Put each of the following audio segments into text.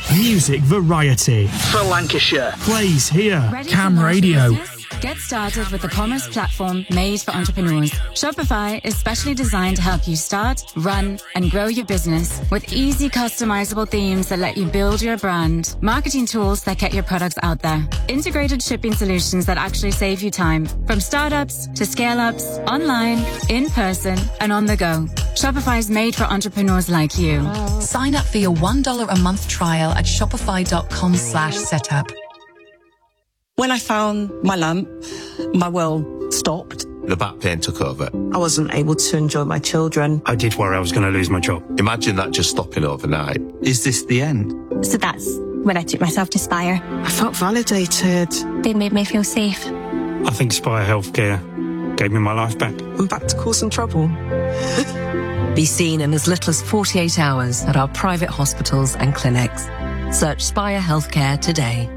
Music variety. For Lancashire. Plays here. Ready Cam to launch Radio. your business? Get started with the commerce platform made for entrepreneurs. Shopify is specially designed to help you start, run, and grow your business with easy customizable themes that let you build your brand, marketing tools that get your products out there, integrated shipping solutions that actually save you time, from startups to scale-ups, online, in person, and on the go. Shopify is made for entrepreneurs like you. Sign up for your $1 a month trial at shopify.com/setup. When I found my lump, my world stopped. The back pain took over. I wasn't able to enjoy my children. I did worry I was going to lose my job. Imagine that just stopping overnight. Is this the end? So that's when I took myself to Spire. I felt validated. They made me feel safe. I think Spire Healthcare gave me my life back. I'm back to causing trouble. Be seen in as little as 48 hours at our private hospitals and clinics. Search Spire Healthcare today.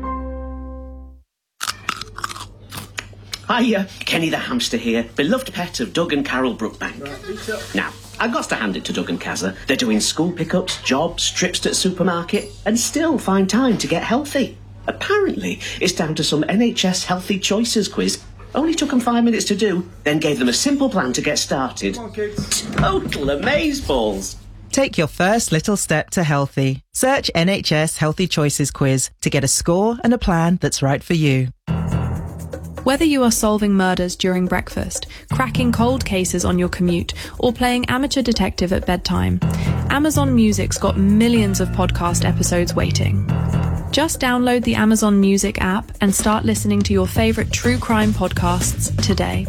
Hiya, Kenny the hamster here, beloved pet of Doug and Carol Brookbank. Now, I've got to hand it to Doug and Kazza. They're doing school pickups, jobs, trips to the supermarket, and still find time to get healthy. Apparently, it's down to some NHS Healthy Choices quiz. Only took them 5 minutes to do, then gave them a simple plan to get started. Total amazeballs. Take your first little step to healthy. Search NHS Healthy Choices quiz to get a score and a plan that's right for you. Whether you are solving murders during breakfast, cracking cold cases on your commute, or playing amateur detective at bedtime, Amazon Music's got millions of podcast episodes waiting. Just download the Amazon Music app and start listening to your favourite true crime podcasts today.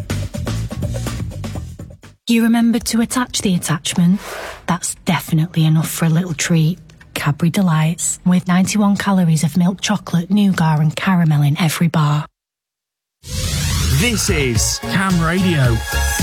You remembered to attach the attachment? That's definitely enough for a little treat. Cadbury Delights, with 91 calories of milk chocolate, nougat and caramel in every bar. This is Cam Radio.